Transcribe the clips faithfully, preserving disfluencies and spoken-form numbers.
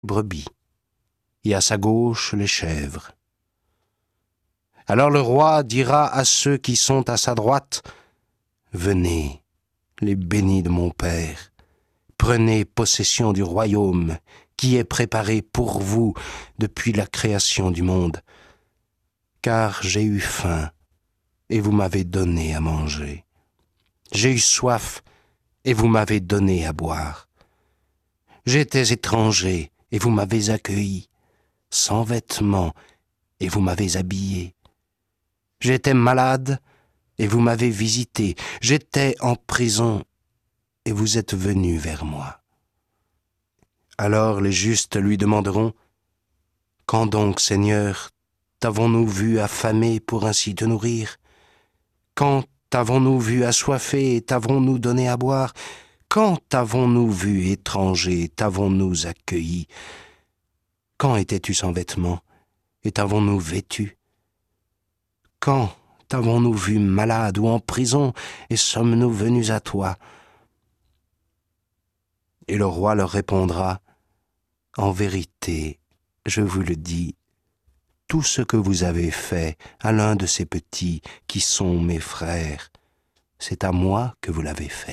brebis, et à sa gauche les chèvres. Alors le roi dira à ceux qui sont à sa droite, « Venez, les bénis de mon Père, prenez possession du royaume qui est préparé pour vous depuis la création du monde. Car j'ai eu faim, et vous m'avez donné à manger. J'ai eu soif, et vous m'avez donné à boire. J'étais étranger, et vous m'avez accueilli, sans vêtements, et vous m'avez habillé. J'étais malade, et vous m'avez visité. J'étais en prison, et vous êtes venus vers moi. » Alors les justes lui demanderont, « Quand donc, Seigneur, t'avons-nous vu affamé pour ainsi te nourrir? Quand t'avons-nous vu assoiffé et t'avons-nous donné à boire? Quand t'avons-nous vu étranger, t'avons-nous accueilli? Quand étais-tu sans vêtements et t'avons-nous vêtu? Quand t'avons-nous vu malade ou en prison et sommes-nous venus à toi? » Et le roi leur répondra, « En vérité, je vous le dis, tout ce que vous avez fait à l'un de ces petits qui sont mes frères, c'est à moi que vous l'avez fait. »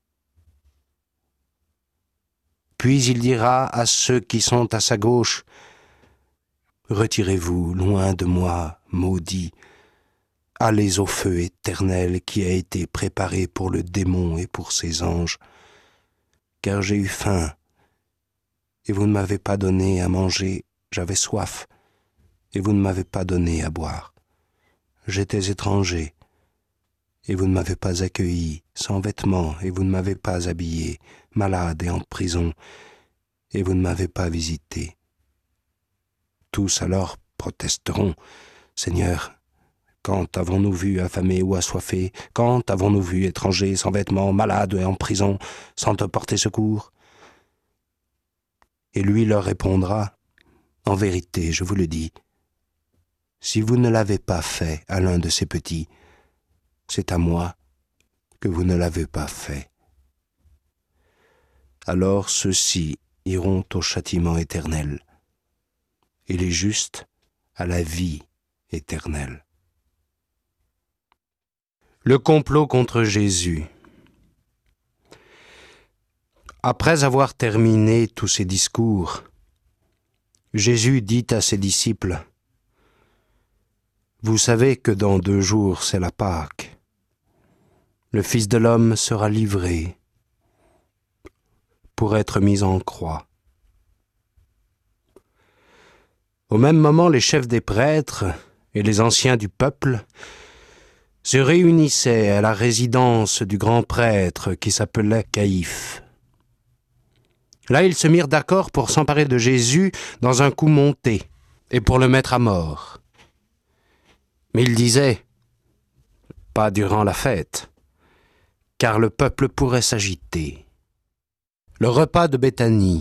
Puis il dira à ceux qui sont à sa gauche, « Retirez-vous loin de moi, maudits, allez au feu éternel qui a été préparé pour le démon et pour ses anges, car j'ai eu faim, et vous ne m'avez pas donné à manger, j'avais soif, et vous ne m'avez pas donné à boire. J'étais étranger, et vous ne m'avez pas accueilli, sans vêtements, et vous ne m'avez pas habillé, malade et en prison, et vous ne m'avez pas visité. » Tous alors protesteront, « Seigneur, quand avons-nous vu affamé ou assoiffé? Quand avons-nous vu étranger, sans vêtements, malade et en prison, sans te porter secours? » Et lui leur répondra, « En vérité, je vous le dis, si vous ne l'avez pas fait à l'un de ces petits, c'est à moi que vous ne l'avez pas fait. » Alors ceux-ci iront au châtiment éternel, et les justes à la vie éternelle. Le complot contre Jésus. Après avoir terminé tous ses discours, Jésus dit à ses disciples, « Vous savez que dans deux jours c'est la Pâque. Le Fils de l'homme sera livré pour être mis en croix. » Au même moment, les chefs des prêtres et les anciens du peuple se réunissaient à la résidence du grand prêtre qui s'appelait Caïphe. Là, ils se mirent d'accord pour s'emparer de Jésus dans un coup monté et pour le mettre à mort. Mais ils disaient, pas durant la fête, car le peuple pourrait s'agiter. Le repas de Béthanie.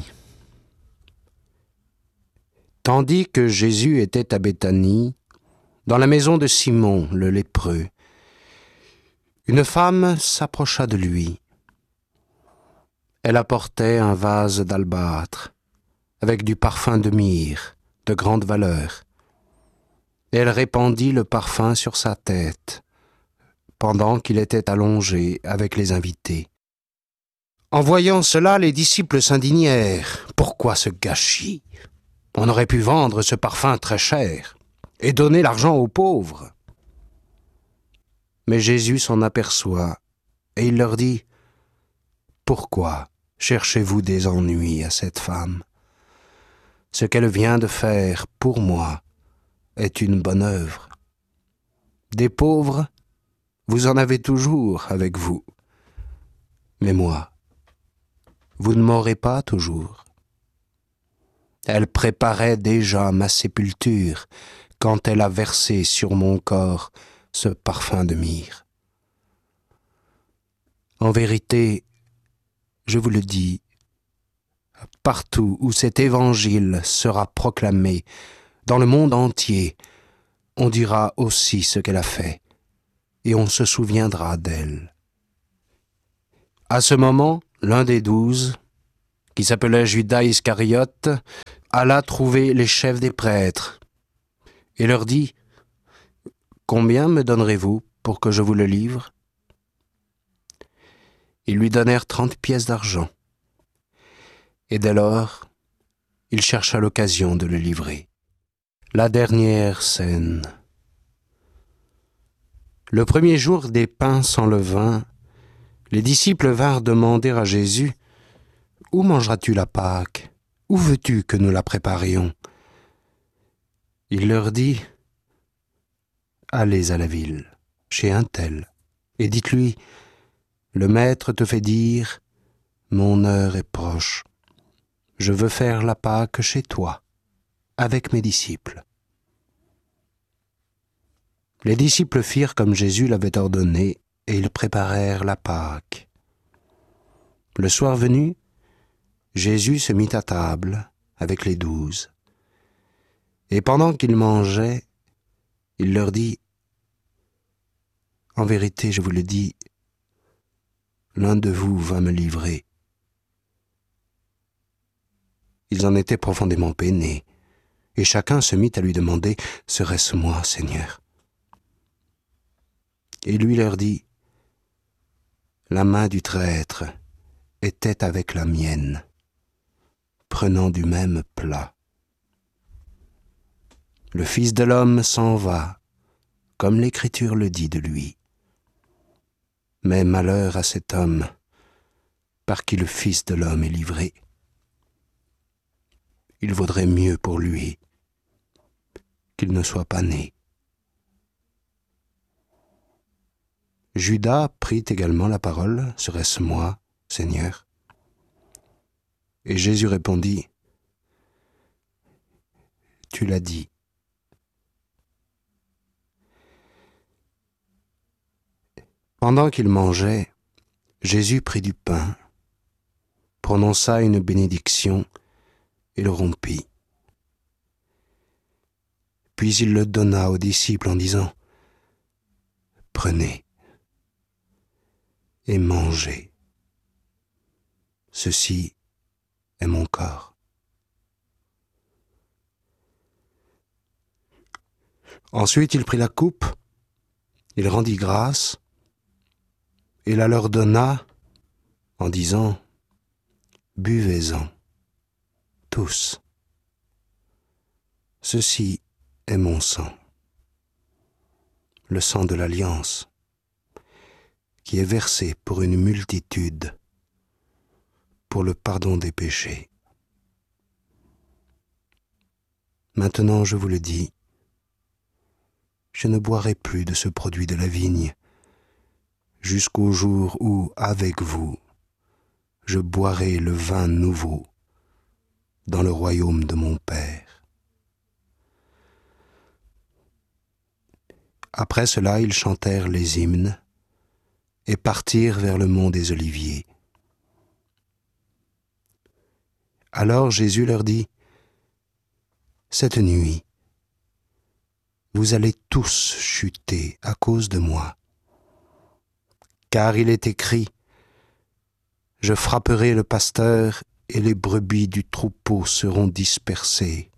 Tandis que Jésus était à Béthanie, dans la maison de Simon le lépreux, une femme s'approcha de lui. Elle apportait un vase d'albâtre avec du parfum de myrrhe de grande valeur. Et elle répandit le parfum sur sa tête pendant qu'il était allongé avec les invités. En voyant cela, les disciples s'indignèrent. « Pourquoi ce gâchis? On aurait pu vendre ce parfum très cher et donner l'argent aux pauvres. » Mais Jésus s'en aperçoit et il leur dit, « Pourquoi cherchez-vous des ennuis à cette femme? Ce qu'elle vient de faire pour moi est une bonne œuvre. Des pauvres, vous en avez toujours avec vous, mais moi, vous ne m'aurez pas toujours. » Elle préparait déjà ma sépulture quand elle a versé sur mon corps ce parfum de myrrhe. En vérité, je vous le dis, partout où cet évangile sera proclamé, dans le monde entier, on dira aussi ce qu'elle a fait, et on se souviendra d'elle. À ce moment, l'un des douze, qui s'appelait Judas Iscariote, alla trouver les chefs des prêtres et leur dit « Combien me donnerez-vous pour que je vous le livre ?» Ils lui donnèrent trente pièces d'argent. Et dès lors, il chercha l'occasion de le livrer. La dernière scène. Le premier jour des pains sans levain, les disciples vinrent demander à Jésus « Où mangeras-tu la Pâque ? Où veux-tu que nous la préparions ?» Il leur dit « Allez à la ville, chez un tel, et dites-lui « Le Maître te fait dire « Mon heure est proche. Je veux faire la Pâque chez toi, avec mes disciples. » Les disciples firent comme Jésus l'avait ordonné, et ils préparèrent la Pâque. Le soir venu, Jésus se mit à table avec les douze. Et pendant qu'ils mangeaient, il leur dit « En vérité, je vous le dis, l'un de vous va me livrer. » Ils en étaient profondément peinés, et chacun se mit à lui demander « Serait-ce moi, Seigneur ?» Et lui leur dit « La main du traître était avec la mienne, prenant du même plat. Le Fils de l'homme s'en va, comme l'Écriture le dit de lui. Mais malheur à cet homme, par qui le Fils de l'homme est livré. Il vaudrait mieux pour lui qu'il ne soit pas né. » Judas prit également la parole. « Serait-ce moi, Seigneur ?» Et Jésus répondit « Tu l'as dit. » Pendant qu'il mangeait, Jésus prit du pain, prononça une bénédiction et le rompit. Puis il le donna aux disciples en disant « Prenez et mangez. Ceci est mon corps. » Ensuite il prit la coupe, il rendit grâce, et la leur donna en disant « Buvez-en, tous. Ceci est mon sang, le sang de l'Alliance, qui est versé pour une multitude, pour le pardon des péchés. Maintenant je vous le dis, je ne boirai plus de ce produit de la vigne, jusqu'au jour où, avec vous, je boirai le vin nouveau dans le royaume de mon Père. » Après cela, ils chantèrent les hymnes et partirent vers le mont des Oliviers. Alors Jésus leur dit « Cette nuit, vous allez tous chuter à cause de moi. Car il est écrit, je frapperai le pasteur et les brebis du troupeau seront dispersées.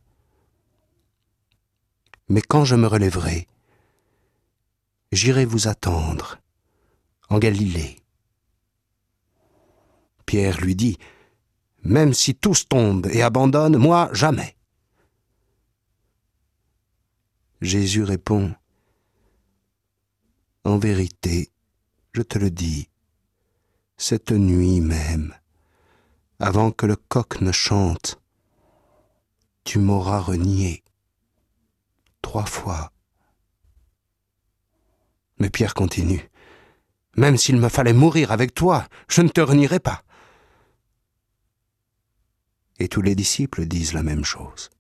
Mais quand je me relèverai, j'irai vous attendre en Galilée. » Pierre lui dit, « Même si tous tombent et abandonnent, moi jamais. » Jésus répond, « En vérité, je te le dis, cette nuit même, avant que le coq ne chante, tu m'auras renié trois fois. » Mais Pierre continue, « Même s'il me fallait mourir avec toi, je ne te renierai pas. » Et tous les disciples disent la même chose.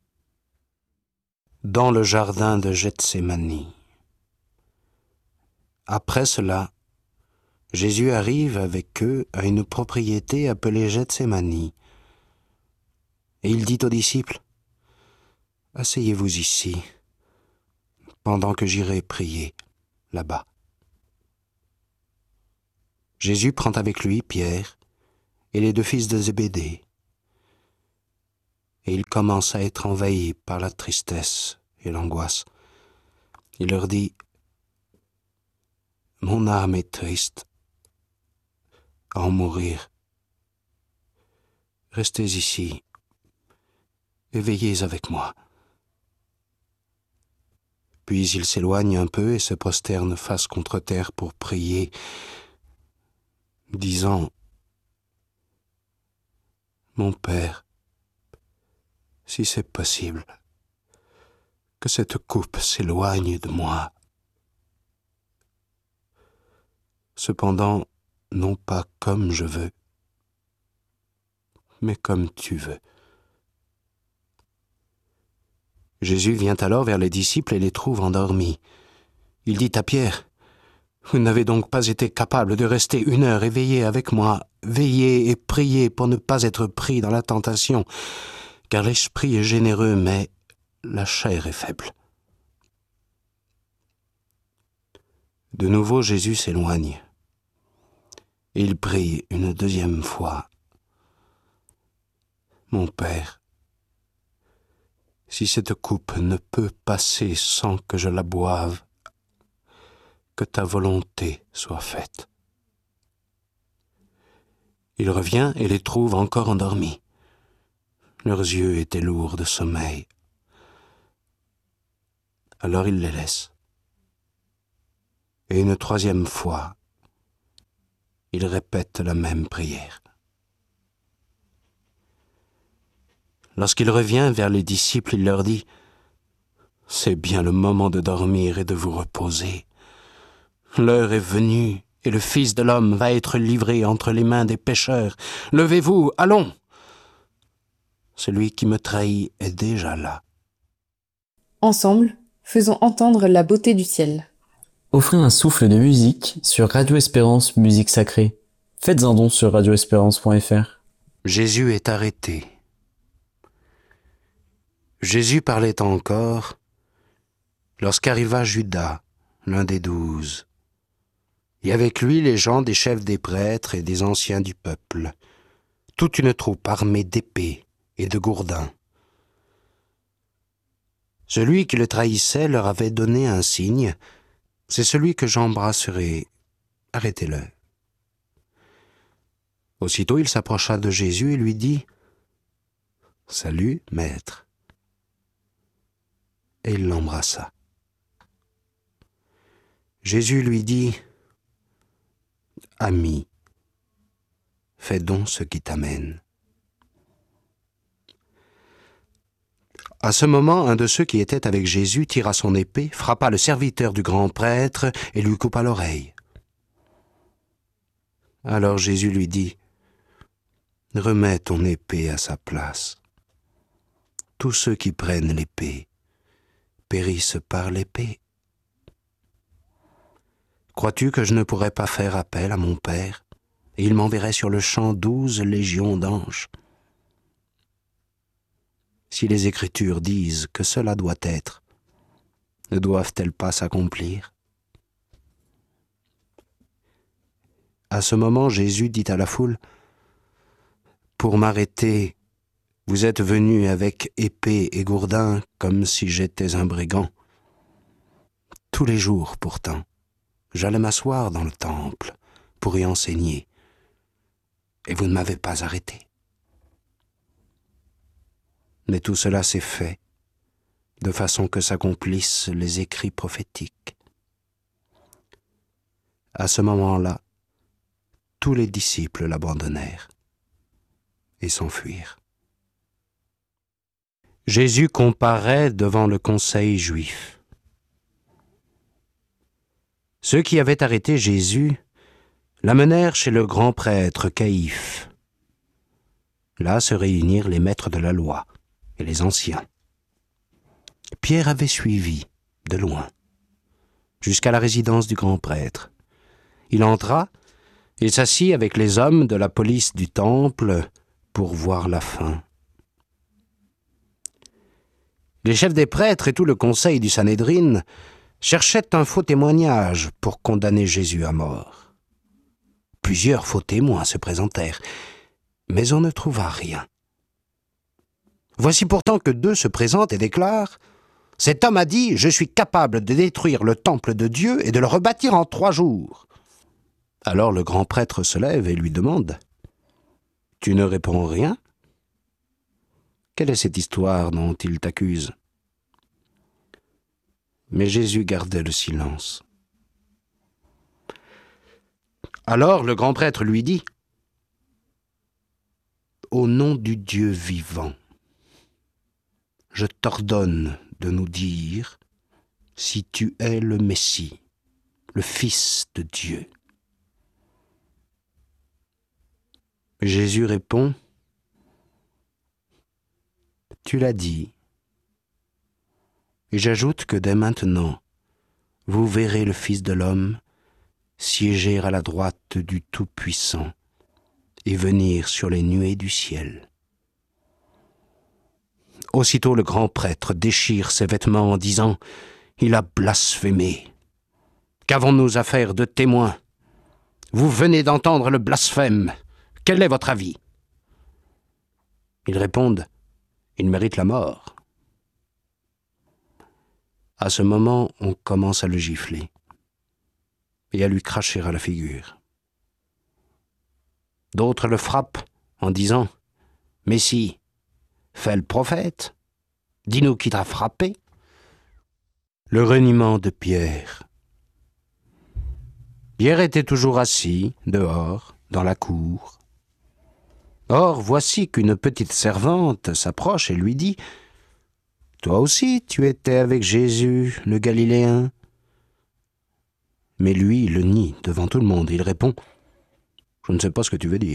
Dans le jardin de Gethsémani. Après cela, Jésus arrive avec eux à une propriété appelée Gethsémani. Et il dit aux disciples, « Asseyez-vous ici, pendant que j'irai prier là-bas. » Jésus prend avec lui Pierre et les deux fils de Zébédée et il commence à être envahi par la tristesse et l'angoisse. Il leur dit « Mon âme est triste à en mourir. Restez ici et veillez avec moi. » Puis il s'éloigne un peu et se prosterne face contre terre pour prier, disant « Mon Père, si c'est possible, que cette coupe s'éloigne de moi. Cependant, non pas comme je veux, mais comme tu veux. » Jésus vient alors vers les disciples et les trouve endormis. Il dit à Pierre, « Vous n'avez donc pas été capable de rester une heure éveillé avec moi. Veillez et priez pour ne pas être pris dans la tentation, car l'esprit est généreux, mais la chair est faible. » De nouveau, Jésus s'éloigne. Il prie une deuxième fois. « Mon Père, si cette coupe ne peut passer sans que je la boive, que ta volonté soit faite. » Il revient et les trouve encore endormis. Leurs yeux étaient lourds de sommeil. Alors il les laisse. Et une troisième fois, il répète la même prière. Lorsqu'il revient vers les disciples, il leur dit « C'est bien le moment de dormir et de vous reposer. L'heure est venue et le Fils de l'homme va être livré entre les mains des pécheurs. Levez-vous, allons! Celui qui me trahit est déjà là. » Ensemble, faisons entendre la beauté du ciel. Offrez un souffle de musique sur Radio Espérance Musique Sacrée. Faites un don sur radio espérance point f r. Jésus est arrêté. Jésus parlait encore lorsqu'arriva Judas, l'un des douze, et avec lui les gens des chefs des prêtres et des anciens du peuple, toute une troupe armée d'épées et de gourdins. Celui qui le trahissait leur avait donné un signe, « C'est celui que j'embrasserai, arrêtez-le. » Aussitôt il s'approcha de Jésus et lui dit « Salut, maître. » Et il l'embrassa. Jésus lui dit « Ami, fais donc ce qui t'amène. » À ce moment, un de ceux qui étaient avec Jésus tira son épée, frappa le serviteur du grand prêtre et lui coupa l'oreille. Alors Jésus lui dit « Remets ton épée à sa place. Tous ceux qui prennent l'épée périssent par l'épée. Crois-tu que je ne pourrais pas faire appel à mon Père, et il m'enverrait sur le champ douze légions d'anges? Si les Écritures disent que cela doit être, ne doivent-elles pas s'accomplir? » À ce moment, Jésus dit à la foule, « Pour m'arrêter, vous êtes venus avec épée et gourdin comme si j'étais un brigand. Tous les jours, pourtant, j'allais m'asseoir dans le temple pour y enseigner, et vous ne m'avez pas arrêté. Mais tout cela s'est fait de façon que s'accomplissent les écrits prophétiques. » À ce moment-là, tous les disciples l'abandonnèrent et s'enfuirent. Jésus comparaît devant le conseil juif. Ceux qui avaient arrêté Jésus l'amenèrent chez le grand prêtre Caïphe. Là se réunirent les maîtres de la loi et les anciens. Pierre avait suivi, de loin, jusqu'à la résidence du grand prêtre. Il entra et s'assit avec les hommes de la police du temple pour voir la fin. Les chefs des prêtres et tout le conseil du Sanhédrin cherchaient un faux témoignage pour condamner Jésus à mort. Plusieurs faux témoins se présentèrent, mais on ne trouva rien. Voici pourtant que deux se présentent et déclarent « Cet homme a dit, je suis capable de détruire le temple de Dieu et de le rebâtir en trois jours. » Alors le grand prêtre se lève et lui demande « Tu ne réponds rien ? Quelle est cette histoire dont il t'accuse ?» Mais Jésus gardait le silence. Alors le grand prêtre lui dit « Au nom du Dieu vivant, je t'ordonne de nous dire si tu es le Messie, le Fils de Dieu. » Jésus répond « Tu l'as dit, et j'ajoute que dès maintenant, vous verrez le Fils de l'homme siéger à la droite du Tout-Puissant et venir sur les nuées du ciel. » Aussitôt le grand prêtre déchire ses vêtements en disant « Il a blasphémé. Qu'avons-nous à faire de témoins? Vous venez d'entendre le blasphème. Quel est votre avis ?» Ils répondent « Il mérite la mort. » À ce moment, on commence à le gifler et à lui cracher à la figure. D'autres le frappent en disant « Messie, fais le prophète, dis-nous qui t'a frappé. » Le reniement de Pierre. Pierre était toujours assis, dehors, dans la cour. Or, voici qu'une petite servante s'approche et lui dit « Toi aussi, tu étais avec Jésus, le Galiléen. » Mais lui, il le nie devant tout le monde. Il répond « Je ne sais pas ce que tu veux dire. »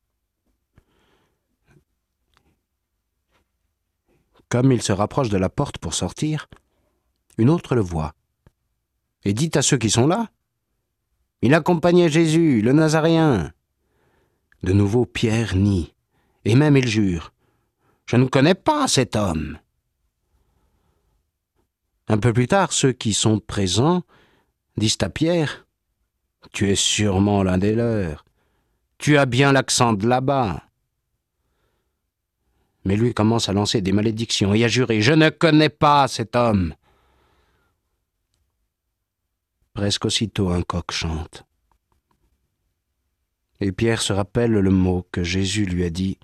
Comme il se rapproche de la porte pour sortir, une autre le voit et dit à ceux qui sont là « Il accompagnait Jésus, le Nazaréen. » De nouveau, Pierre nie, et même il jure « Je ne connais pas cet homme. » Un peu plus tard, ceux qui sont présents disent à Pierre « Tu es sûrement l'un des leurs. Tu as bien l'accent de là-bas. » Mais lui commence à lancer des malédictions et à jurer « Je ne connais pas cet homme. » Presque aussitôt, un coq chante. Et Pierre se rappelle le mot que Jésus lui a dit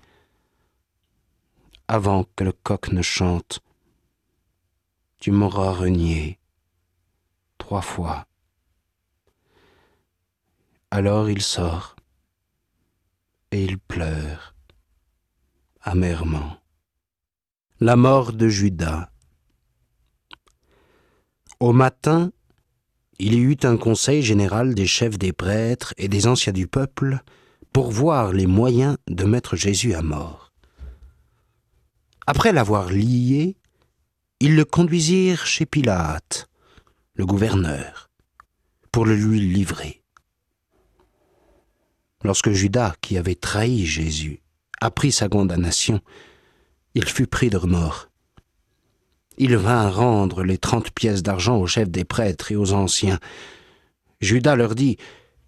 « Avant que le coq ne chante, tu m'auras renié trois fois. » Alors il sort et il pleure amèrement. La mort de Judas. Au matin, il y eut un conseil général des chefs des prêtres et des anciens du peuple pour voir les moyens de mettre Jésus à mort. Après l'avoir lié, ils le conduisirent chez Pilate, le gouverneur, pour le lui livrer. Lorsque Judas, qui avait trahi Jésus, apprit sa condamnation, il fut pris de remords. Il vint rendre les trente pièces d'argent aux chefs des prêtres et aux anciens. Judas leur dit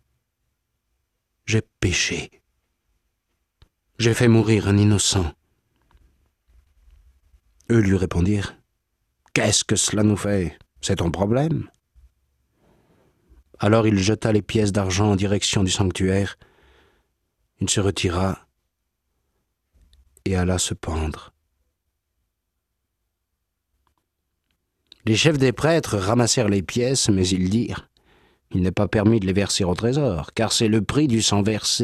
« J'ai péché. J'ai fait mourir un innocent. » Eux lui répondirent « Qu'est-ce que cela nous fait? C'est ton problème. » Alors il jeta les pièces d'argent en direction du sanctuaire. Il se retira et alla se pendre. Les chefs des prêtres ramassèrent les pièces, mais ils dirent « Il n'est pas permis de les verser au trésor, car c'est le prix du sang versé. »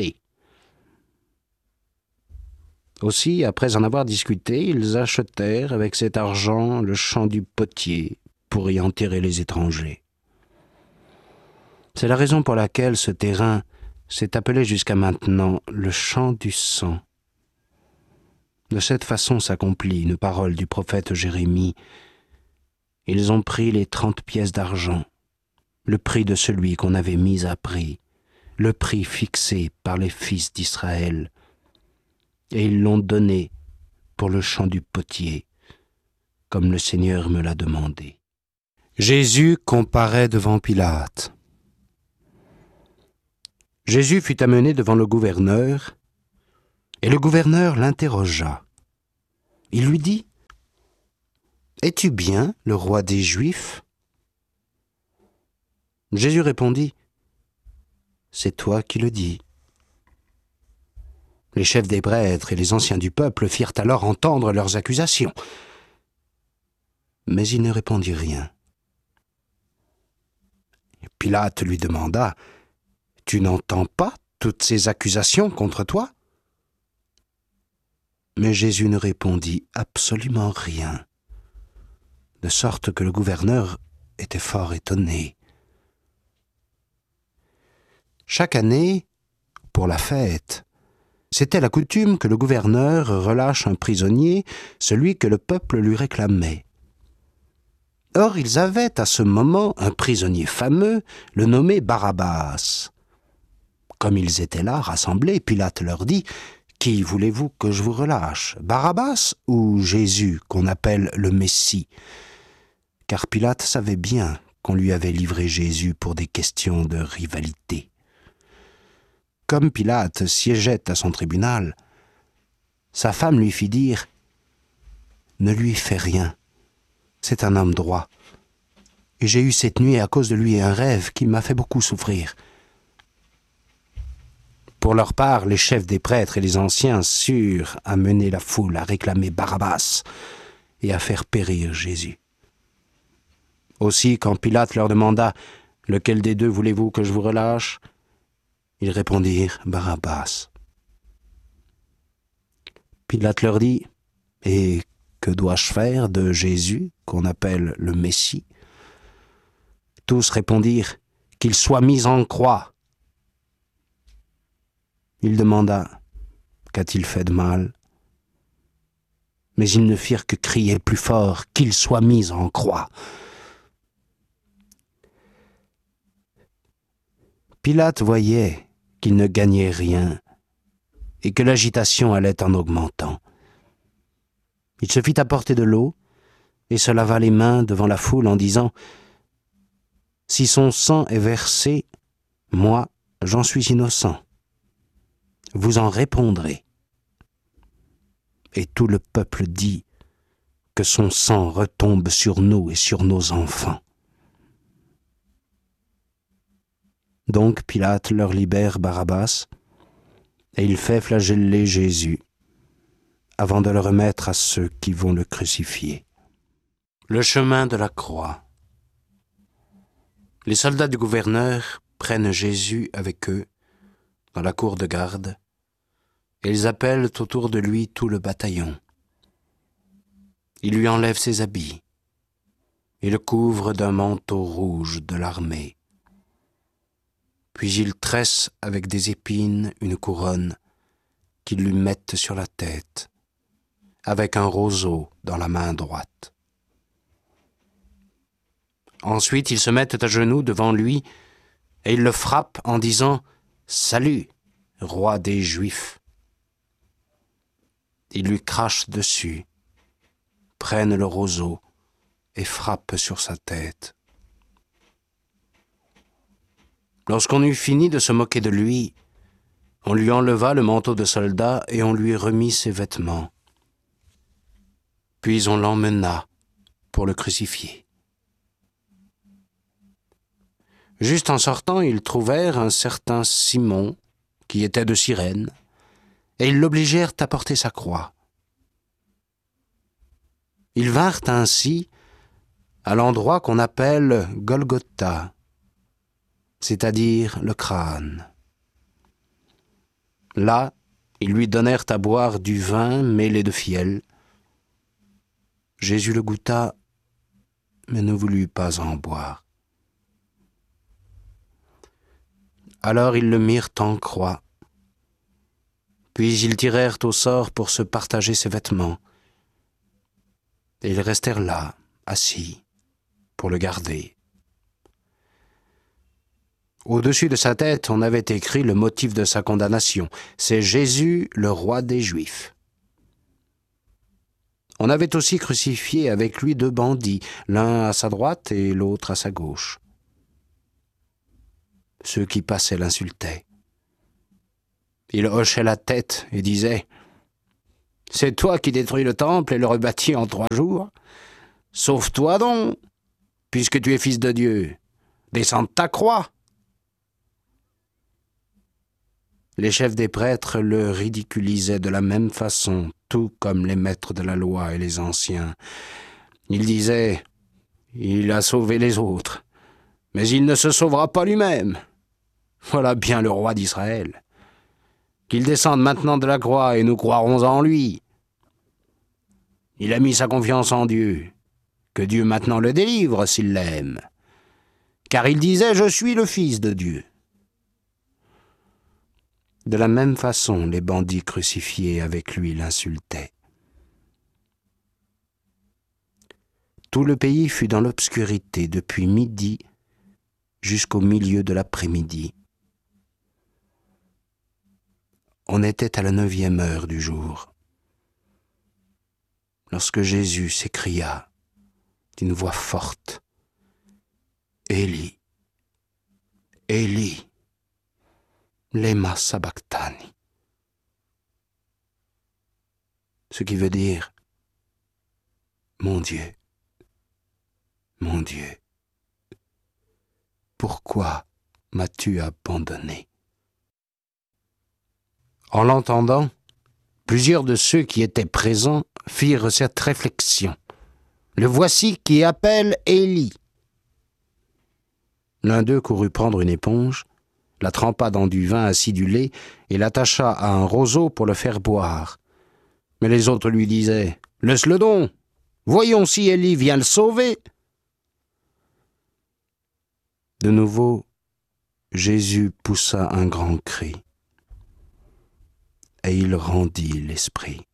Aussi, après en avoir discuté, ils achetèrent avec cet argent le champ du potier pour y enterrer les étrangers. C'est la raison pour laquelle ce terrain s'est appelé jusqu'à maintenant le champ du sang. De cette façon s'accomplit une parole du prophète Jérémie. Ils ont pris les trente pièces d'argent, le prix de celui qu'on avait mis à prix, le prix fixé par les fils d'Israël, et ils l'ont donné pour le champ du potier, comme le Seigneur me l'a demandé. Jésus comparaît devant Pilate. Jésus fut amené devant le gouverneur, et le gouverneur l'interrogea. Il lui dit, « Es-tu bien le roi des Juifs ?» Jésus répondit, « C'est toi qui le dis. » Les chefs des prêtres et les anciens du peuple firent alors entendre leurs accusations. Mais il ne répondit rien. Pilate lui demanda, « Tu n'entends pas toutes ces accusations contre toi ?» Mais Jésus ne répondit absolument rien, de sorte que le gouverneur était fort étonné. Chaque année, pour la fête, c'était la coutume que le gouverneur relâche un prisonnier, celui que le peuple lui réclamait. Or, ils avaient à ce moment un prisonnier fameux, le nommé Barabbas. Comme ils étaient là, rassemblés, Pilate leur dit, « Qui voulez-vous que je vous relâche, Barabbas ou Jésus, qu'on appelle le Messie ?» Car Pilate savait bien qu'on lui avait livré Jésus pour des questions de rivalité. Comme Pilate siégeait à son tribunal, sa femme lui fit dire, « Ne lui fais rien. C'est un homme droit. Et j'ai eu cette nuit à cause de lui un rêve qui m'a fait beaucoup souffrir. » Pour leur part, les chefs des prêtres et les anciens surent amener la foule à réclamer Barabbas et à faire périr Jésus. Aussi, quand Pilate leur demanda « Lequel des deux voulez-vous que je vous relâche ?» Ils répondirent « Barabbas ». Pilate leur dit « Et que dois-je faire de Jésus, qu'on appelle le Messie ?» Tous répondirent « Qu'il soit mis en croix ». Il demanda « Qu'a-t-il fait de mal ?» Mais ils ne firent que crier plus fort « Qu'il soit mis en croix ». Pilate voyait qu'il ne gagnait rien et que l'agitation allait en augmentant. Il se fit apporter de l'eau et se lava les mains devant la foule en disant « Si son sang est versé, moi, j'en suis innocent. Vous en répondrez. » Et tout le peuple dit que son sang retombe sur nous et sur nos enfants. Donc Pilate leur libère Barabbas, et il fait flageller Jésus, avant de le remettre à ceux qui vont le crucifier. Le chemin de la croix. Les soldats du gouverneur prennent Jésus avec eux dans la cour de garde, et ils appellent autour de lui tout le bataillon. Ils lui enlèvent ses habits et le couvrent d'un manteau rouge de l'armée. Puis ils tressent avec des épines une couronne qu'ils lui mettent sur la tête, avec un roseau dans la main droite. Ensuite, ils se mettent à genoux devant lui et ils le frappent en disant « Salut, roi des Juifs !» Ils lui crachent dessus, prennent le roseau et frappent sur sa tête. Lorsqu'on eut fini de se moquer de lui, on lui enleva le manteau de soldat et on lui remit ses vêtements. Puis on l'emmena pour le crucifier. Juste en sortant, ils trouvèrent un certain Simon, qui était de Cyrène, et ils l'obligèrent à porter sa croix. Ils vinrent ainsi à l'endroit qu'on appelle Golgotha, c'est-à-dire le crâne. Là, ils lui donnèrent à boire du vin mêlé de fiel. Jésus le goûta, mais ne voulut pas en boire. Alors ils le mirent en croix. Puis ils tirèrent au sort pour se partager ses vêtements. Et ils restèrent là, assis, pour le garder. Au-dessus de sa tête, on avait écrit le motif de sa condamnation. C'est Jésus, le roi des Juifs. On avait aussi crucifié avec lui deux bandits, l'un à sa droite et l'autre à sa gauche. Ceux qui passaient l'insultaient. Il hochait la tête et disait C'est toi qui détruis le temple et le rebâtis en trois jours. Sauve-toi donc, puisque tu es fils de Dieu. Descends de ta croix. » Les chefs des prêtres le ridiculisaient de la même façon, tout comme les maîtres de la loi et les anciens. Ils disaient « Il a sauvé les autres, mais il ne se sauvera pas lui-même. Voilà bien le roi d'Israël. Qu'il descende maintenant de la croix et nous croirons en lui. Il a mis sa confiance en Dieu. Que Dieu maintenant le délivre s'il l'aime. Car il disait « Je suis le Fils de Dieu ». De la même façon, les bandits crucifiés avec lui l'insultaient. Tout le pays fut dans l'obscurité depuis midi jusqu'au milieu de l'après-midi. On était à la neuvième heure du jour, lorsque Jésus s'écria d'une voix forte, « Élie, Élie, lema sabachthani » ce qui veut dire « Mon Dieu, mon Dieu, pourquoi m'as-tu abandonné ?» En l'entendant, plusieurs de ceux qui étaient présents firent cette réflexion. « Le voici qui appelle Élie. » L'un d'eux courut prendre une éponge, la trempa dans du vin acidulé et l'attacha à un roseau pour le faire boire. Mais les autres lui disaient « Laisse-le donc, voyons si Élie vient le sauver. » De nouveau, Jésus poussa un grand cri et il rendit l'esprit.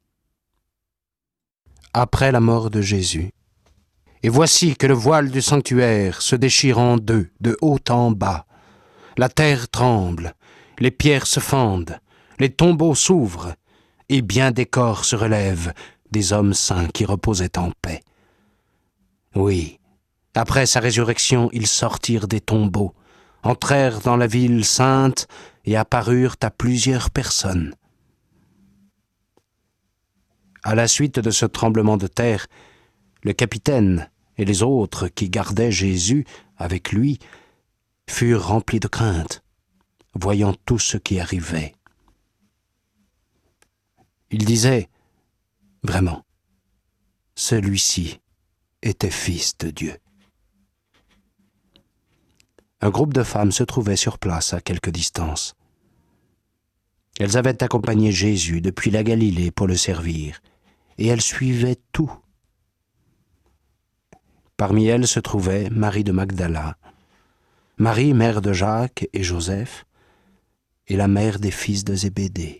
Après la mort de Jésus, et voici que le voile du sanctuaire se déchire en deux, de haut en bas. La terre tremble, les pierres se fendent, les tombeaux s'ouvrent, et bien des corps se relèvent, des hommes saints qui reposaient en paix. Oui, après sa résurrection, ils sortirent des tombeaux, entrèrent dans la ville sainte et apparurent à plusieurs personnes. À la suite de ce tremblement de terre, le capitaine et les autres qui gardaient Jésus avec lui furent remplis de crainte, voyant tout ce qui arrivait. Ils disaient, « Vraiment, celui-ci était fils de Dieu. » Un groupe de femmes se trouvait sur place à quelque distance. Elles avaient accompagné Jésus depuis la Galilée pour le servir, et elles suivaient tout. Parmi elles se trouvait Marie de Magdala, Marie, mère de Jacques et Joseph, et la mère des fils de Zébédée.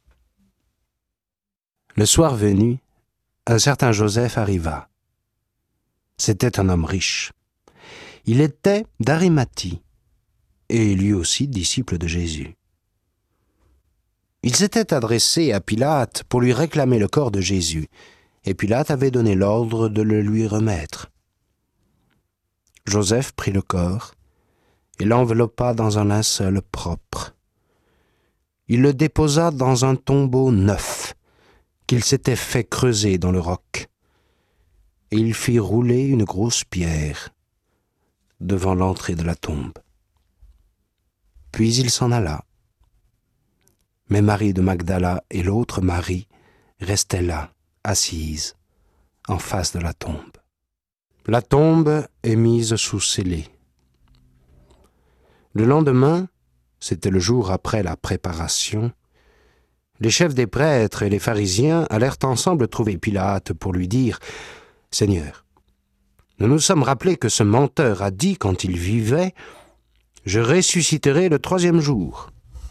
Le soir venu, un certain Joseph arriva. C'était un homme riche. Il était d'Arimathie, et lui aussi disciple de Jésus. Il s'était adressé à Pilate pour lui réclamer le corps de Jésus, et Pilate avait donné l'ordre de le lui remettre. Joseph prit le corps et l'enveloppa dans un linceul propre. Il le déposa dans un tombeau neuf qu'il s'était fait creuser dans le roc, et il fit rouler une grosse pierre devant l'entrée de la tombe. Puis il s'en alla. Mais Marie de Magdala et l'autre Marie restaient là, assises, en face de la tombe. La tombe est mise sous scellé. Le lendemain, c'était le jour après la préparation, les chefs des prêtres et les pharisiens allèrent ensemble trouver Pilate pour lui dire « Seigneur, nous nous sommes rappelés que ce menteur a dit quand il vivait « Je ressusciterai le troisième jour ».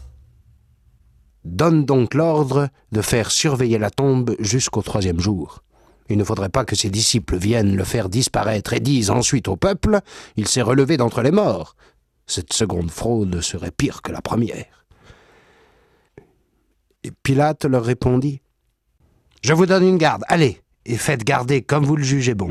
Donne donc l'ordre de faire surveiller la tombe jusqu'au troisième jour. Il ne faudrait pas que ses disciples viennent le faire disparaître et disent ensuite au peuple « Il s'est relevé d'entre les morts ». Cette seconde fraude serait pire que la première. Et Pilate leur répondit « Je vous donne une garde, allez, et faites garder comme vous le jugez bon. »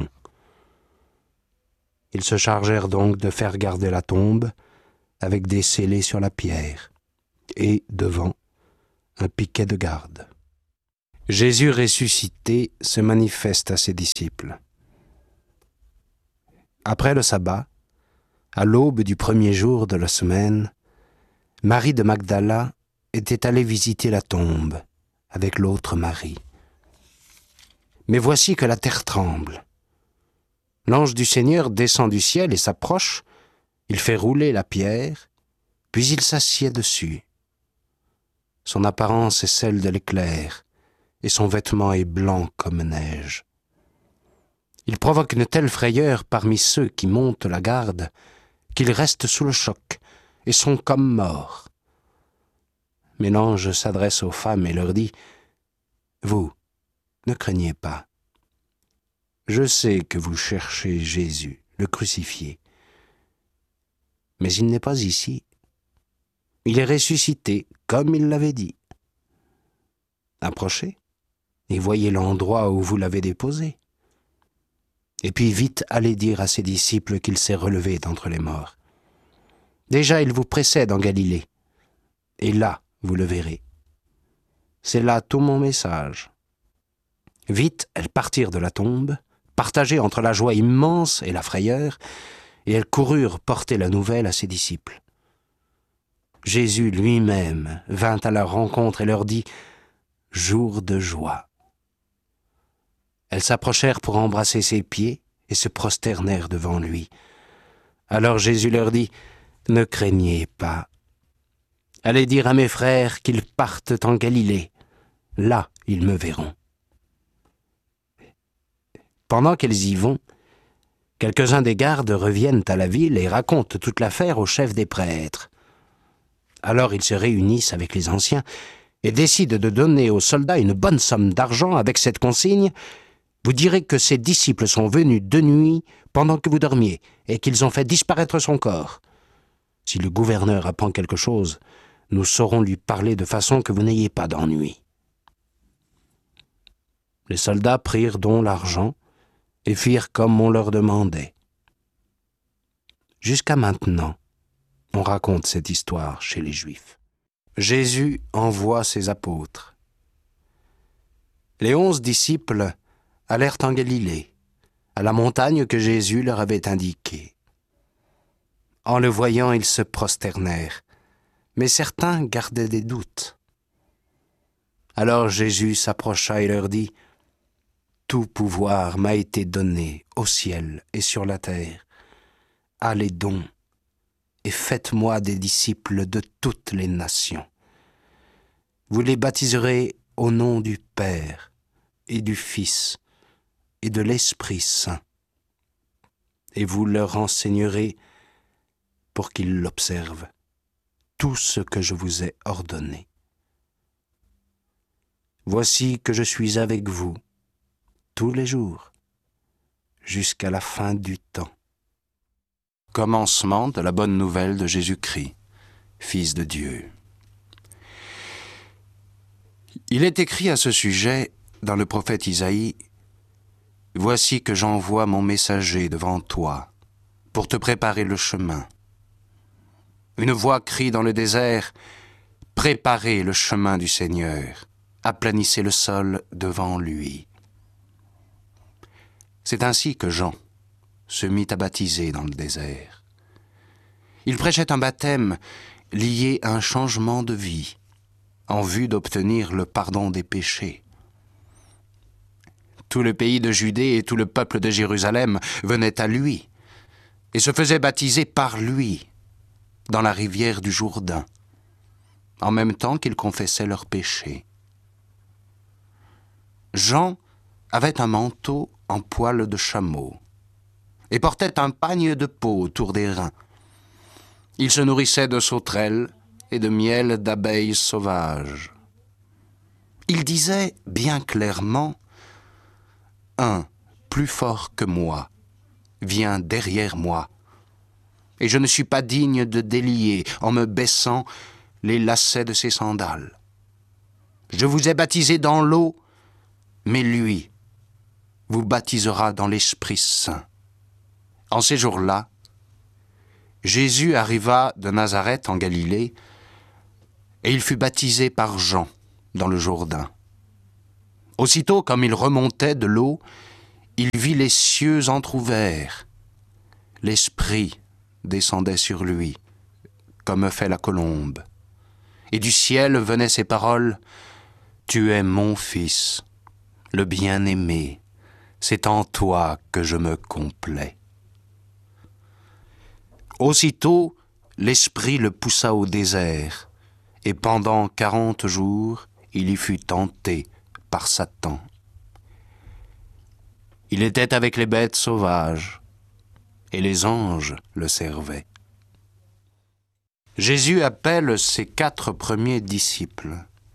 Ils se chargèrent donc de faire garder la tombe avec des scellés sur la pierre et, devant, un piquet de garde. Jésus ressuscité se manifeste à ses disciples. Après le sabbat, à l'aube du premier jour de la semaine, Marie de Magdala était allée visiter la tombe avec l'autre Marie. Mais voici que la terre tremble. L'ange du Seigneur descend du ciel et s'approche, il fait rouler la pierre, puis il s'assied dessus. Son apparence est celle de l'éclair, et son vêtement est blanc comme neige. Il provoque une telle frayeur parmi ceux qui montent la garde qu'ils restent sous le choc et sont comme morts. Mais l'ange s'adresse aux femmes et leur dit « Vous, ne craignez pas. Je sais que vous cherchez Jésus, le crucifié. Mais il n'est pas ici. Il est ressuscité, comme il l'avait dit. Approchez et voyez l'endroit où vous l'avez déposé. Et puis vite allez dire à ses disciples qu'il s'est relevé d'entre les morts. Déjà il vous précède en Galilée, et là vous le verrez. C'est là tout mon message. » Vite, elles partirent de la tombe, partagées entre la joie immense et la frayeur, et elles coururent porter la nouvelle à ses disciples. Jésus lui-même vint à leur rencontre et leur dit « Jour de joie ». Elles s'approchèrent pour embrasser ses pieds et se prosternèrent devant lui. Alors Jésus leur dit « Ne craignez pas. Allez dire à mes frères qu'ils partent en Galilée. Là, ils me verront. » Pendant qu'elles y vont, quelques-uns des gardes reviennent à la ville et racontent toute l'affaire au chef des prêtres. Alors ils se réunissent avec les anciens et décident de donner aux soldats une bonne somme d'argent avec cette consigne: vous direz que ses disciples sont venus de nuit pendant que vous dormiez et qu'ils ont fait disparaître son corps. Si le gouverneur apprend quelque chose, nous saurons lui parler de façon que vous n'ayez pas d'ennui. Les soldats prirent donc l'argent et firent comme on leur demandait. Jusqu'à maintenant, on raconte cette histoire chez les Juifs. Jésus envoie ses apôtres. Les onze disciples allèrent en Galilée, à la montagne que Jésus leur avait indiquée. En le voyant, ils se prosternèrent, mais certains gardaient des doutes. Alors Jésus s'approcha et leur dit « Tout pouvoir m'a été donné au ciel et sur la terre. Allez donc et faites-moi des disciples de toutes les nations. Vous les baptiserez au nom du Père et du Fils et de l'Esprit Saint, et vous leur enseignerez pour qu'ils l'observent tout ce que je vous ai ordonné. Voici que je suis avec vous tous les jours, jusqu'à la fin du temps. » Commencement de la bonne nouvelle de Jésus-Christ, Fils de Dieu. Il est écrit à ce sujet dans le prophète Isaïe « Voici que j'envoie mon messager devant toi, pour te préparer le chemin. Une voix crie dans le désert « Préparez le chemin du Seigneur, aplanissez le sol devant lui. » C'est ainsi que Jean se mit à baptiser dans le désert. Il prêchait un baptême lié à un changement de vie, en vue d'obtenir le pardon des péchés. Tout le pays de Judée et tout le peuple de Jérusalem venaient à lui et se faisaient baptiser par lui dans la rivière du Jourdain, en même temps qu'ils confessaient leurs péchés. Jean avait un manteau en poil de chameau et portait un pagne de peau autour des reins. Il se nourrissait de sauterelles et de miel d'abeilles sauvages. Il disait bien clairement « Un plus fort que moi vient derrière moi, et je ne suis pas digne de délier en me baissant les lacets de ses sandales. Je vous ai baptisé dans l'eau, mais lui vous baptisera dans l'Esprit Saint. » En ces jours-là, Jésus arriva de Nazareth en Galilée, et il fut baptisé par Jean dans le Jourdain. Aussitôt, comme il remontait de l'eau, il vit les cieux entr'ouverts. L'Esprit descendait sur lui, comme fait la colombe. Et du ciel venaient ces paroles : « Tu es mon Fils, le bien-aimé, c'est en toi que je me complais. » Aussitôt, l'Esprit le poussa au désert, et pendant quarante jours, il y fut tenté par Satan. Il était avec les bêtes sauvages, et les anges le servaient. Jésus appelle ses quatre premiers disciples.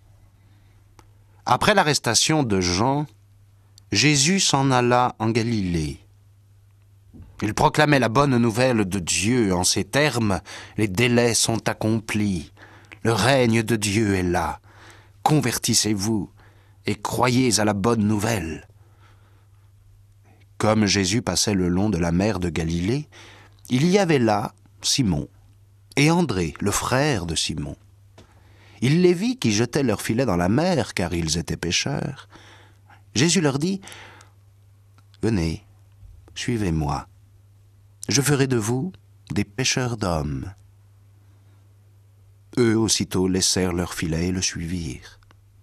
Après l'arrestation de Jean, Jésus s'en alla en Galilée. Il proclamait la bonne nouvelle de Dieu en ces termes : « Les délais sont accomplis, le règne de Dieu est là, convertissez-vous et croyez à la bonne nouvelle. » Comme Jésus passait le long de la mer de Galilée, il y avait là Simon et André, le frère de Simon. Il les vit qui jetaient leurs filets dans la mer, car ils étaient pêcheurs. Jésus leur dit : « Venez, suivez-moi. Je ferai de vous des pêcheurs d'hommes. » Eux aussitôt laissèrent leurs filets et le suivirent.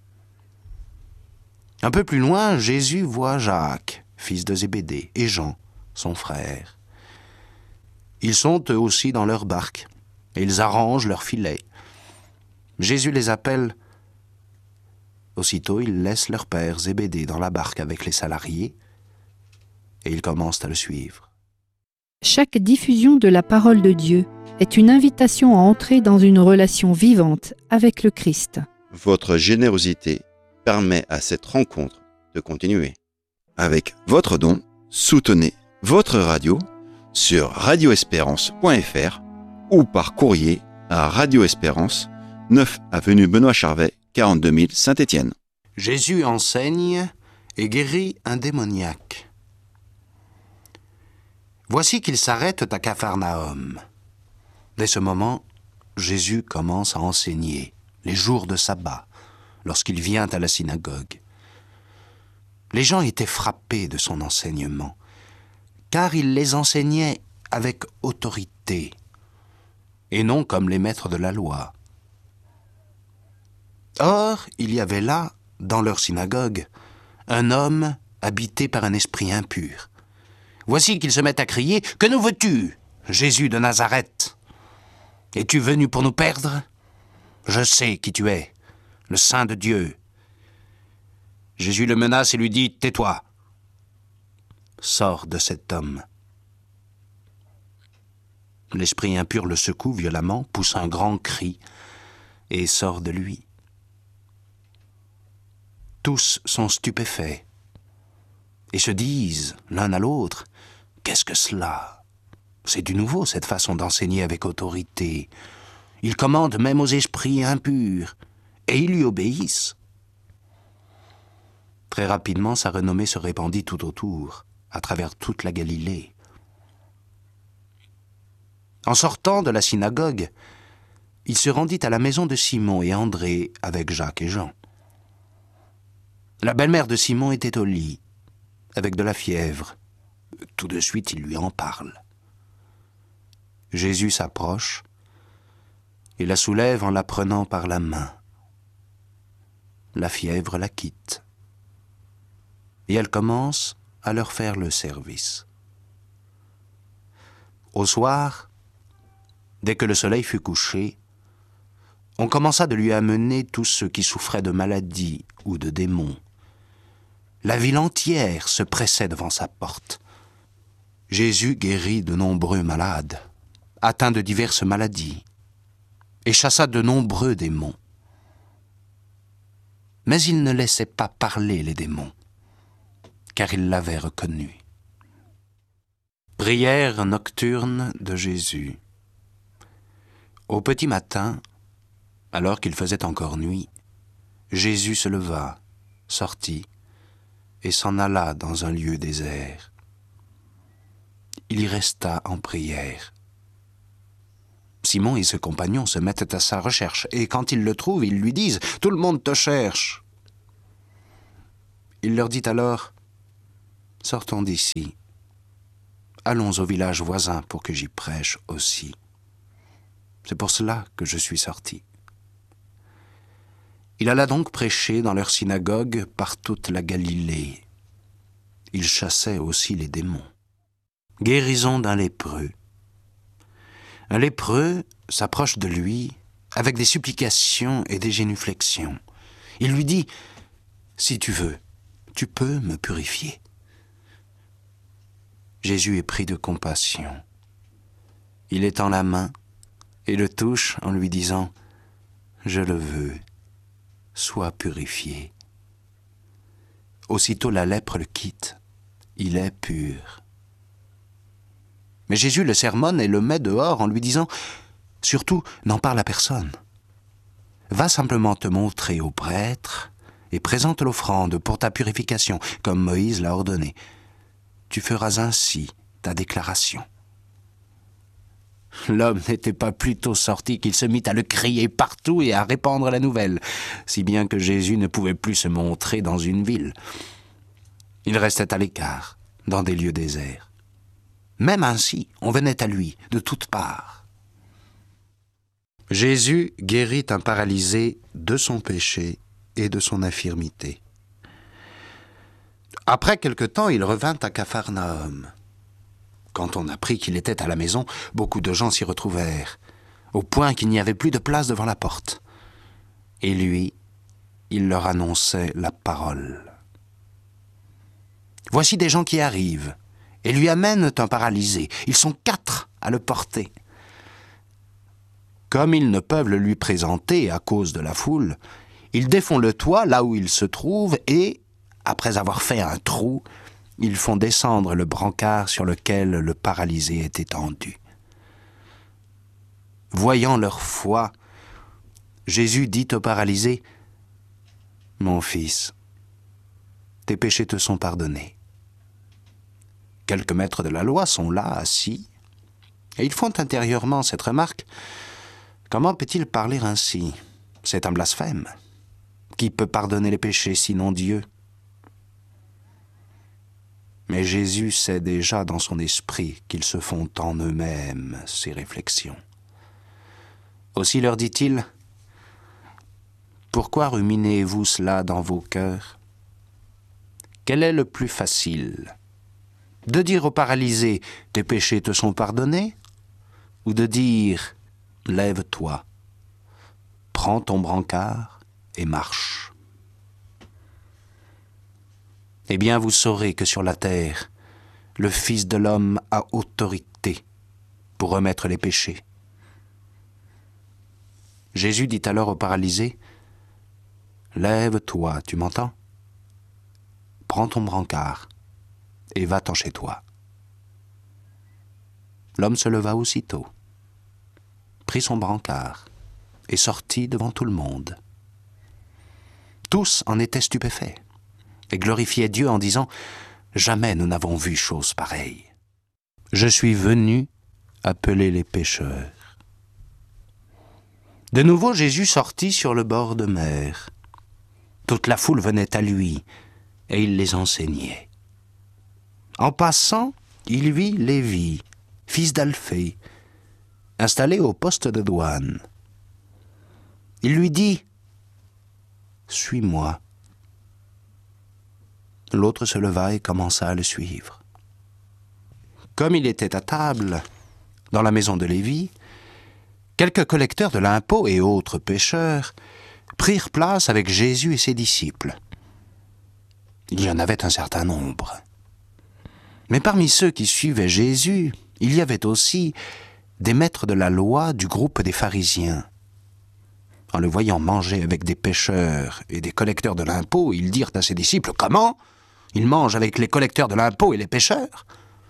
Un peu plus loin, Jésus voit Jacques, fils de Zébédée, et Jean, son frère. Ils sont eux aussi dans leur barque, et ils arrangent leurs filets. Jésus les appelle. Aussitôt, ils laissent leur père Zébédée dans la barque avec les salariés, et ils commencent à le suivre. Chaque diffusion de la parole de Dieu est une invitation à entrer dans une relation vivante avec le Christ. Votre générosité permet à cette rencontre de continuer. Avec votre don, soutenez votre radio sur radio espérance point f r ou par courrier à Radio Espérance, neuf avenue Benoît Charvet, quarante-deux mille Saint-Étienne. Jésus enseigne et guérit un démoniaque. Voici qu'ils s'arrêtent à Capharnaüm. Dès ce moment, Jésus commence à enseigner les jours de sabbat, lorsqu'il vient à la synagogue. Les gens étaient frappés de son enseignement, car il les enseignait avec autorité, et non comme les maîtres de la loi. Or, il y avait là, dans leur synagogue, un homme habité par un esprit impur. Voici qu'ils se mettent à crier : « Que nous veux-tu, Jésus de Nazareth ? Es-tu venu pour nous perdre ? Je sais qui tu es, le Saint de Dieu. » Jésus le menace et lui dit : « Tais-toi, sors de cet homme. » L'esprit impur le secoue violemment, pousse un grand cri et sort de lui. Tous sont stupéfaits et se disent l'un à l'autre : « Qu'est-ce que cela ? C'est du nouveau cette façon d'enseigner avec autorité. Il commande même aux esprits impurs et ils lui obéissent. » Très rapidement, sa renommée se répandit tout autour, à travers toute la Galilée. En sortant de la synagogue, il se rendit à la maison de Simon et André avec Jacques et Jean. La belle-mère de Simon était au lit, avec de la fièvre. Tout de suite, il lui en parle. Jésus s'approche et la soulève en la prenant par la main. La fièvre la quitte. Et elle commence à leur faire le service. Au soir, dès que le soleil fut couché, on commença de lui amener tous ceux qui souffraient de maladies ou de démons. La ville entière se pressait devant sa porte. Jésus guérit de nombreux malades, atteints de diverses maladies, et chassa de nombreux démons. Mais il ne laissait pas parler les démons, car il l'avait reconnu. Prière nocturne de Jésus. Au petit matin, alors qu'il faisait encore nuit, Jésus se leva, sortit, et s'en alla dans un lieu désert. Il y resta en prière. Simon et ses compagnons se mettent à sa recherche, et quand ils le trouvent, ils lui disent : « Tout le monde te cherche. » Il leur dit alors, « Sortons d'ici. Allons au village voisin pour que j'y prêche aussi. C'est pour cela que je suis sorti. » Il alla donc prêcher dans leur synagogue par toute la Galilée. Il chassait aussi les démons. Guérison d'un lépreux. Un lépreux s'approche de lui avec des supplications et des génuflexions. Il lui dit, « Si tu veux, tu peux me purifier. » Jésus est pris de compassion. Il étend la main et le touche en lui disant, « Je le veux, sois purifié. » Aussitôt la lèpre le quitte, il est pur. Mais Jésus le sermonne et le met dehors en lui disant, « Surtout, n'en parle à personne. Va simplement te montrer au prêtre et présente l'offrande pour ta purification, comme Moïse l'a ordonné. Tu feras ainsi ta déclaration. » L'homme n'était pas plus tôt sorti qu'il se mit à le crier partout et à répandre la nouvelle, si bien que Jésus ne pouvait plus se montrer dans une ville. Il restait à l'écart, dans des lieux déserts. Même ainsi, on venait à lui de toutes parts. Jésus guérit un paralysé de son péché et de son infirmité. Après quelque temps, il revint à Capharnaüm. Quand on apprit qu'il était à la maison, beaucoup de gens s'y retrouvèrent, au point qu'il n'y avait plus de place devant la porte. Et lui, il leur annonçait la parole. « Voici des gens qui arrivent, et lui amènent un paralysé. Ils sont quatre à le porter. Comme ils ne peuvent le lui présenter à cause de la foule, ils défont le toit là où il se trouve et, après avoir fait un trou, ils font descendre le brancard sur lequel le paralysé est étendu. Voyant leur foi, Jésus dit au paralysé, « Mon fils, tes péchés te sont pardonnés. » Quelques maîtres de la loi sont là, assis, et ils font intérieurement cette remarque. Comment peut-il parler ainsi? C'est un blasphème. Qui peut pardonner les péchés sinon Dieu? Mais Jésus sait déjà dans son esprit qu'ils se font en eux-mêmes ces réflexions. Aussi leur dit-il, « Pourquoi ruminez-vous cela dans vos cœurs? Quel est le plus facile? De dire au paralysé, « Tes péchés te sont pardonnés » ou de dire, « Lève-toi, prends ton brancard et marche. » Eh bien, vous saurez que sur la terre, le Fils de l'homme a autorité pour remettre les péchés. Jésus dit alors au paralysé, « Lève-toi, tu m'entends? Prends ton brancard et va-t'en chez toi. » L'homme se leva aussitôt, prit son brancard et sortit devant tout le monde. Tous en étaient stupéfaits et glorifiaient Dieu en disant « Jamais nous n'avons vu chose pareille. Je suis venu appeler les pécheurs. » De nouveau, Jésus sortit sur le bord de mer. Toute la foule venait à lui et il les enseignait. En passant, il vit Lévi, fils d'Alphée, installé au poste de douane. Il lui dit « Suis-moi. » L'autre se leva et commença à le suivre. Comme il était à table, dans la maison de Lévi, quelques collecteurs de l'impôt et autres pécheurs prirent place avec Jésus et ses disciples. Il y en avait un certain nombre. Mais parmi ceux qui suivaient Jésus, il y avait aussi des maîtres de la loi du groupe des pharisiens. En le voyant manger avec des pécheurs et des collecteurs de l'impôt, ils dirent à ses disciples « Comment ? Il mange avec les collecteurs de l'impôt et les pécheurs ?»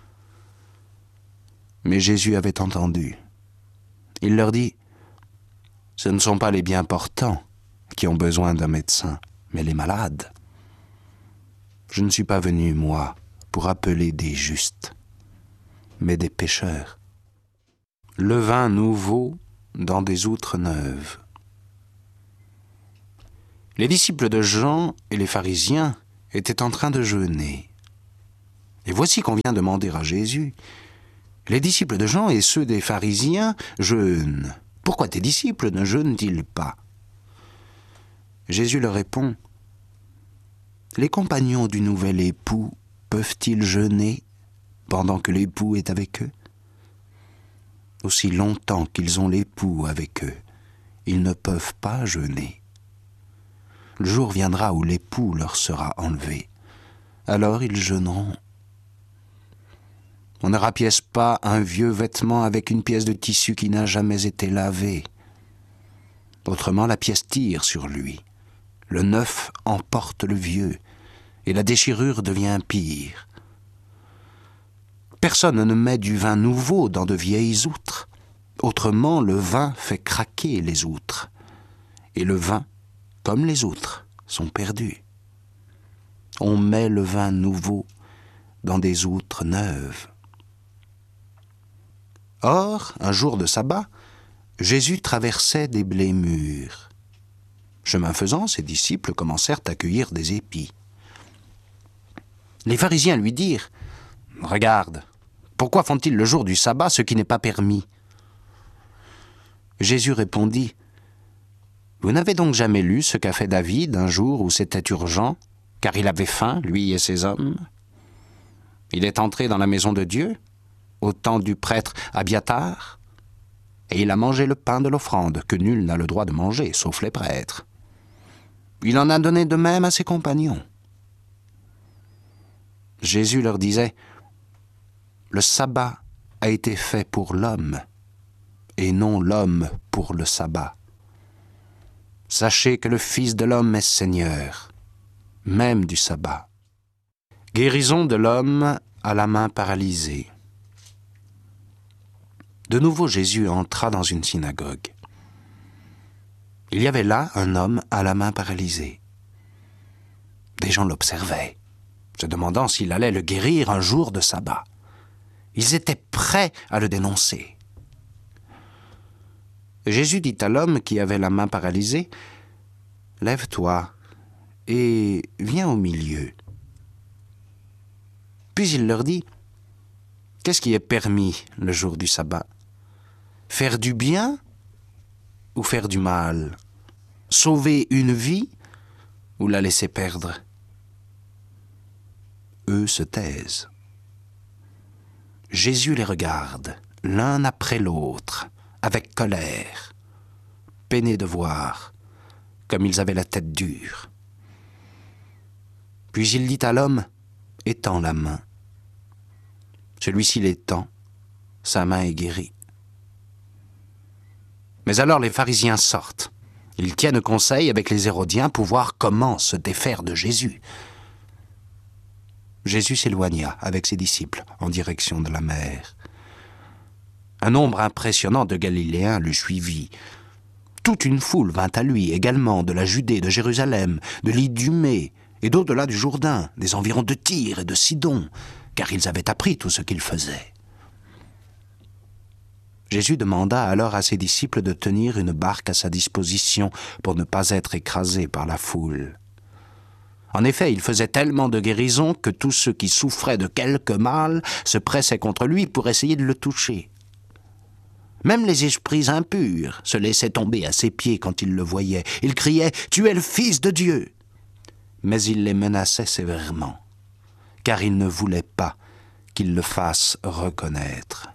Mais Jésus avait entendu. Il leur dit « Ce ne sont pas les bien portants qui ont besoin d'un médecin, mais les malades. Je ne suis pas venu, moi, pour appeler des justes, mais des pécheurs. Le vin nouveau dans des outres neuves. » Les disciples de Jean et les pharisiens était en train de jeûner. Et voici qu'on vient demander à Jésus, « Les disciples de Jean et ceux des pharisiens jeûnent. Pourquoi tes disciples ne jeûnent-ils pas ?» Jésus leur répond, « Les compagnons du nouvel époux peuvent-ils jeûner pendant que l'époux est avec eux ? Aussi longtemps qu'ils ont l'époux avec eux, ils ne peuvent pas jeûner. Le jour viendra où l'époux leur sera enlevé. Alors ils jeûneront. On ne rapièce pas un vieux vêtement avec une pièce de tissu qui n'a jamais été lavée. Autrement, la pièce tire sur lui. Le neuf emporte le vieux, et la déchirure devient pire. Personne ne met du vin nouveau dans de vieilles outres. Autrement, le vin fait craquer les outres. Et le vin, comme les outres, sont perdus. On met le vin nouveau dans des outres neuves. Or, un jour de sabbat, Jésus traversait des blés mûrs. Chemin faisant, ses disciples commencèrent à cueillir des épis. Les pharisiens lui dirent, « Regarde, pourquoi font-ils le jour du sabbat ce qui n'est pas permis ?» Jésus répondit, « Vous n'avez donc jamais lu ce qu'a fait David un jour où c'était urgent, car il avait faim, lui et ses hommes ? Il est entré dans la maison de Dieu, au temps du prêtre Abiatar, et il a mangé le pain de l'offrande, que nul n'a le droit de manger, sauf les prêtres. Il en a donné de même à ses compagnons. » Jésus leur disait, « Le sabbat a été fait pour l'homme, et non l'homme pour le sabbat. Sachez que le Fils de l'homme est Seigneur, même du sabbat. » Guérison de l'homme à la main paralysée. De nouveau Jésus entra dans une synagogue. Il y avait là un homme à la main paralysée. Des gens l'observaient, se demandant s'il allait le guérir un jour de sabbat. Ils étaient prêts à le dénoncer. Jésus dit à l'homme qui avait la main paralysée, « Lève-toi et viens au milieu. » Puis il leur dit, « Qu'est-ce qui est permis le jour du sabbat ? Faire du bien ou faire du mal ? Sauver une vie ou la laisser perdre ? » Eux se taisent. Jésus les regarde, l'un après l'autre, avec colère, peinés de voir, comme ils avaient la tête dure. Puis il dit à l'homme, « Étends la main. » Celui-ci l'étend, sa main est guérie. Mais alors les pharisiens sortent. Ils tiennent conseil avec les Hérodiens pour voir comment se défaire de Jésus. Jésus s'éloigna avec ses disciples en direction de la mer. Un nombre impressionnant de Galiléens le suivit. Toute une foule vint à lui également de la Judée, de Jérusalem, de l'Idumée et d'au-delà du Jourdain, des environs de Tyr et de Sidon, car ils avaient appris tout ce qu'il faisait. Jésus demanda alors à ses disciples de tenir une barque à sa disposition pour ne pas être écrasés par la foule. En effet, il faisait tellement de guérisons que tous ceux qui souffraient de quelque mal se pressaient contre lui pour essayer de le toucher. Même les esprits impurs se laissaient tomber à ses pieds quand ils le voyaient. Ils criaient « Tu es le Fils de Dieu !» Mais il les menaçait sévèrement, car il ne voulait pas qu'ils le fassent reconnaître.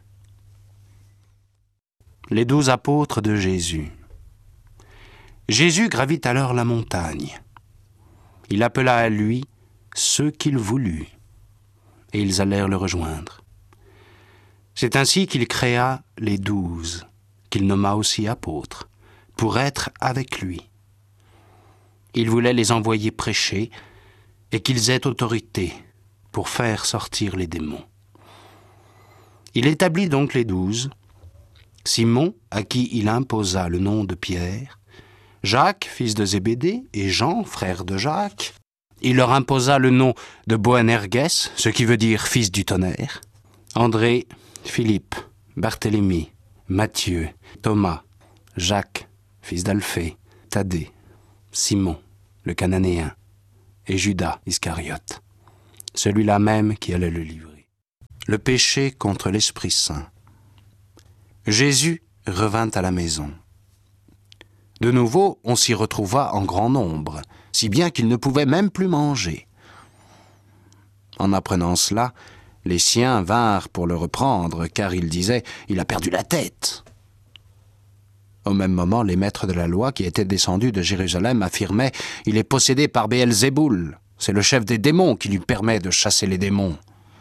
Les douze apôtres de Jésus. Jésus gravit alors la montagne. Il appela à lui ceux qu'il voulut, et ils allèrent le rejoindre. C'est ainsi qu'il créa les douze, qu'il nomma aussi apôtres, pour être avec lui. Il voulait les envoyer prêcher et qu'ils aient autorité pour faire sortir les démons. Il établit donc les douze, Simon, à qui il imposa le nom de Pierre, Jacques, fils de Zébédée, et Jean, frère de Jacques. Il leur imposa le nom de Boanerges, ce qui veut dire fils du tonnerre, André, Philippe, Barthélemy, Matthieu, Thomas, Jacques, fils d'Alphée, Thaddée, Simon, le Cananéen, et Judas Iscariote, celui-là même qui allait le livrer. Le péché contre l'Esprit Saint. Jésus revint à la maison. De nouveau, on s'y retrouva en grand nombre, si bien qu'il ne pouvait même plus manger. En apprenant cela, les siens vinrent pour le reprendre, car ils disaient « Il a perdu la tête ». Au même moment, les maîtres de la loi qui étaient descendus de Jérusalem affirmaient « Il est possédé par Béelzéboul, c'est le chef des démons qui lui permet de chasser les démons ».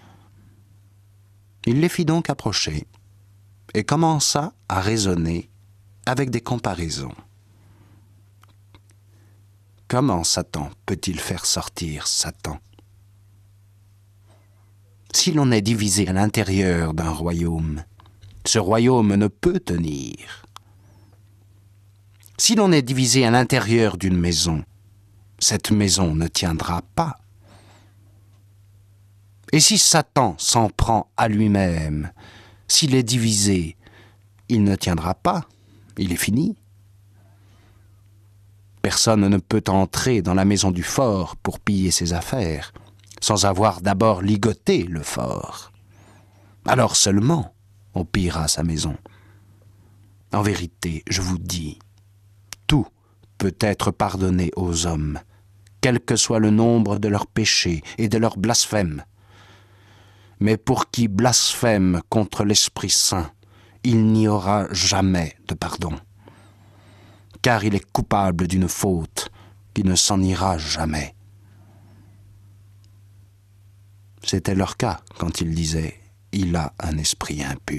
Il les fit donc approcher et commença à raisonner avec des comparaisons. Comment Satan peut-il faire sortir Satan ? Si l'on est divisé à l'intérieur d'un royaume, ce royaume ne peut tenir. Si l'on est divisé à l'intérieur d'une maison, cette maison ne tiendra pas. Et si Satan s'en prend à lui-même, s'il est divisé, il ne tiendra pas, il est fini. Personne ne peut entrer dans la maison du fort pour piller ses affaires, sans avoir d'abord ligoté le fort. Alors seulement on pillera sa maison. En vérité, je vous dis, tout peut être pardonné aux hommes, quel que soit le nombre de leurs péchés et de leurs blasphèmes. Mais pour qui blasphème contre l'Esprit Saint, il n'y aura jamais de pardon, car il est coupable d'une faute qui ne s'en ira jamais. C'était leur cas quand ils disaient « Il a un esprit impur ».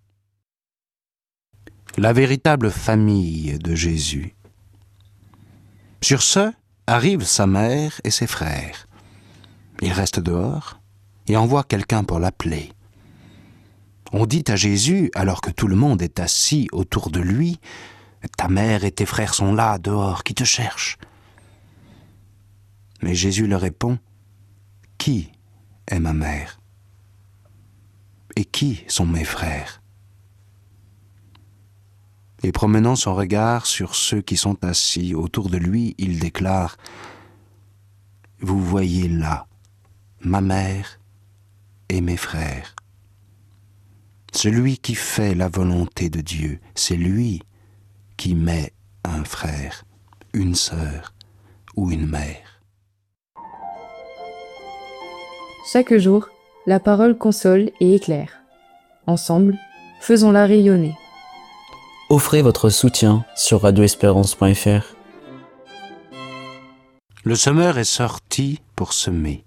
La véritable famille de Jésus. Sur ce, arrivent sa mère et ses frères. Il reste dehors et envoie quelqu'un pour l'appeler. On dit à Jésus, alors que tout le monde est assis autour de lui, « Ta mère et tes frères sont là, dehors, qui te cherchent. » Mais Jésus leur répond, « Qui est ma mère? Et qui sont mes frères? » Et promenant son regard sur ceux qui sont assis autour de lui, il déclare « Vous voyez là ma mère et mes frères. Celui qui fait la volonté de Dieu, c'est lui qui met un frère, une sœur ou une mère. » Chaque jour, la parole console et éclaire. Ensemble, faisons-la rayonner. Offrez votre soutien sur radio espérance point f r. Le semeur est sorti pour semer.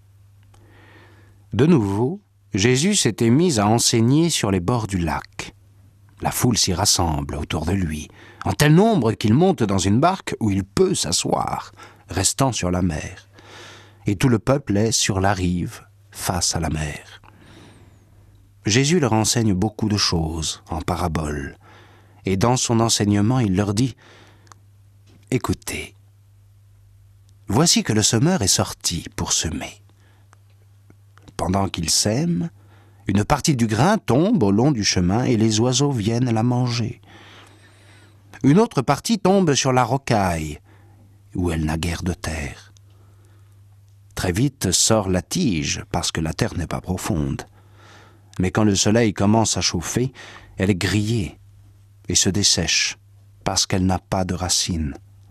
De nouveau, Jésus s'était mis à enseigner sur les bords du lac. La foule s'y rassemble autour de lui, en tel nombre qu'il monte dans une barque où il peut s'asseoir, restant sur la mer. Et tout le peuple est sur la rive, face à la mer. Jésus leur enseigne beaucoup de choses en paraboles. Et dans son enseignement, il leur dit « Écoutez, voici que le semeur est sorti pour semer. Pendant qu'il sème, une partie du grain tombe au long du chemin et les oiseaux viennent la manger. Une autre partie tombe sur la rocaille, où elle n'a guère de terre. Très vite sort la tige, parce que la terre n'est pas profonde. Mais quand le soleil commence à chauffer, elle est grillée et se dessèche, parce qu'elle n'a pas de racines.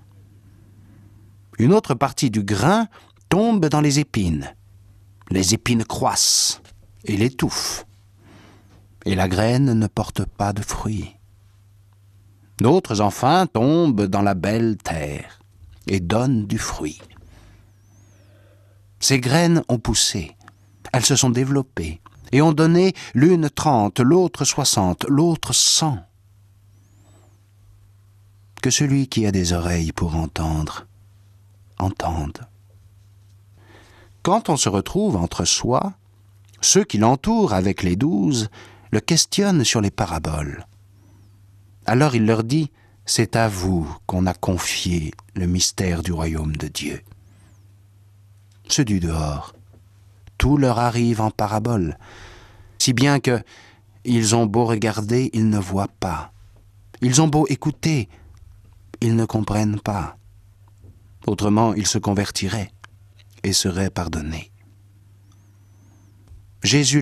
Une autre partie du grain tombe dans les épines. Les épines croissent et l'étouffent, et la graine ne porte pas de fruits. D'autres, enfin, tombent dans la belle terre et donnent du fruit. Ces graines ont poussé, elles se sont développées, et ont donné l'une trente, l'autre soixante, l'autre cent. Que celui qui a des oreilles pour entendre, entende. Quand on se retrouve entre soi, ceux qui l'entourent avec les douze le questionnent sur les paraboles. Alors il leur dit, « C'est à vous qu'on a confié le mystère du royaume de Dieu. » Ceux du dehors, tout leur arrive en parabole, si bien que ils ont beau regarder, ils ne voient pas. Ils ont beau écouter, ils ne comprennent pas. Autrement, ils se convertiraient et seraient pardonnés. Jésus